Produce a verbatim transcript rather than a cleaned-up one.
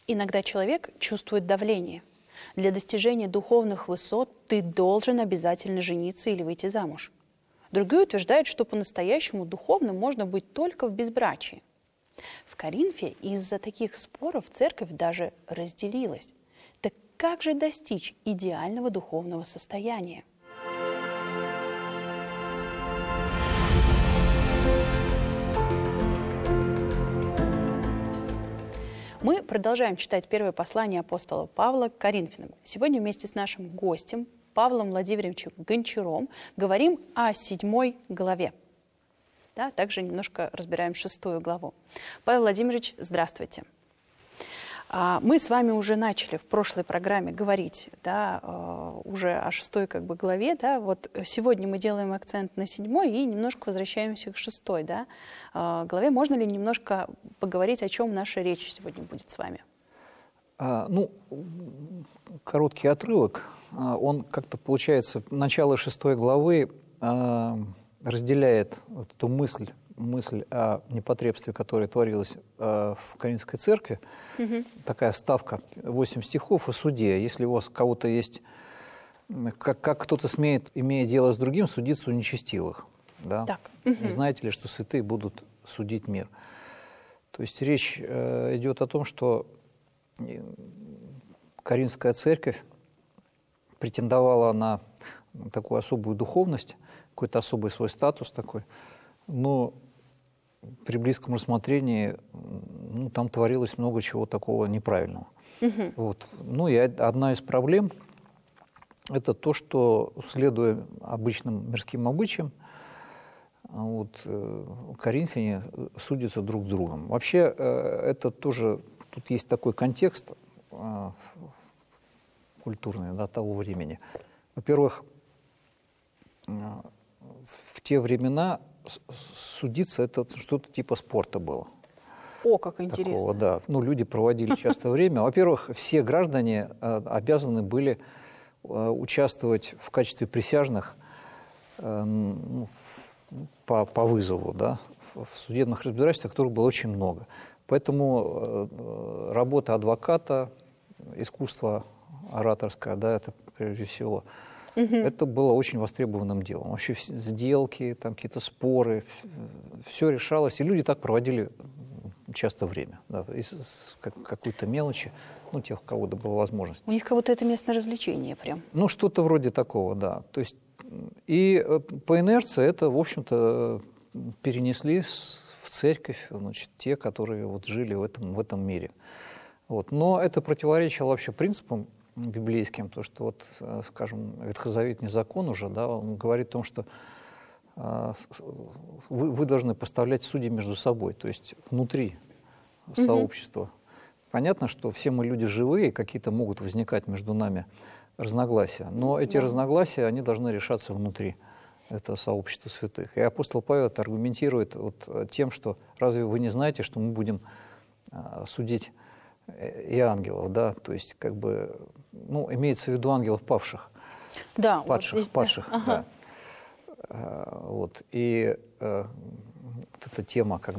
Иногда человек чувствует давление. Для достижения духовных высот ты должен обязательно жениться или выйти замуж. Другие утверждают, что по-настоящему духовным можно быть только в безбрачии. В Коринфе из-за таких споров церковь даже разделилась. Так как же достичь идеального духовного состояния? Мы продолжаем читать первое послание апостола Павла к Коринфянам. Сегодня вместе с нашим гостем Павлом Владимировичем Гончаром говорим о седьмой главе. Да, также немножко разбираем шестую главу. Павел Владимирович, здравствуйте. Мы с вами уже начали в прошлой программе говорить, да, уже о шестой как бы, главе. Да. Вот сегодня мы делаем акцент на седьмой и немножко возвращаемся к шестой да, главе. Можно ли немножко поговорить, о чем наша речь сегодня будет с вами? А, ну, короткий отрывок. Он как-то, получается, начало шестой главы а, разделяет вот эту мысль, мысль о непотребстве, которое творилось а, в Коринфской церкви. Угу. Такая вставка, восемь стихов о суде. Если у вас кого-то есть, как, как кто-то смеет, имея дело с другим, судиться у нечестивых. Да? Так. Угу. Знаете ли, что святые будут судить мир? То есть речь э, идет о том, что Коринфская церковь претендовала на такую особую духовность, какой-то особый свой статус такой, но при близком рассмотрении ну, там творилось много чего такого неправильного. Угу. Вот. Ну и одна из проблем – это то, что, следуя обычным мирским обычаям, вот, коринфяне судятся друг с другом. Вообще это тоже, тут есть такой контекст культурный, да, того времени. Во-первых, в те времена судиться это что-то типа спорта было. О, как интересно. Такого, да. Ну, люди проводили часто время. Во-первых, все граждане обязаны были участвовать в качестве присяжных ну, по, по вызову, да, в судебных разбирательствах, которых было очень много. Поэтому работа адвоката, искусство ораторское, да, это прежде всего, угу. это было очень востребованным делом. Вообще сделки, там какие-то споры, все решалось, и люди так проводили часто время, да, из какой-то мелочи, ну, тех, у кого-то была возможность. У них как-то это местное развлечение прям. Ну, что-то вроде такого, да. То есть, и по инерции это, в общем-то, перенесли в церковь, значит, те, которые вот жили в этом, в этом мире. Вот. Но это противоречило вообще принципам библейским, потому что, вот, скажем, ветхозаветный закон уже, да, он говорит о том, что вы, вы должны поставлять судей между собой, то есть внутри угу. сообщества. Понятно, что все мы люди живые, какие-то могут возникать между нами разногласия, но эти да. разногласия, они должны решаться внутри этого сообщества святых. И апостол Павел это аргументирует вот тем, что разве вы не знаете, что мы будем судить и ангелов, да, то есть как бы, ну, имеется в виду ангелов павших, да, падших, вот здесь, падших, да. да. Ага. Вот, и э, вот эта тема, когда